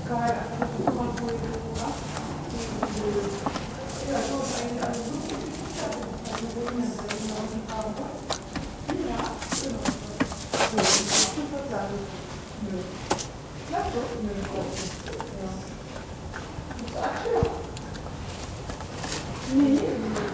kann man einfach nicht so kontrollieren, oder? Ja, so ist eigentlich alles so gut. Also, wo ist das denn aus dem Farbe? Ja, genau. So, ich würde sagen, nö. Ja, so, nö, ja. Das ist aktuell. Nee.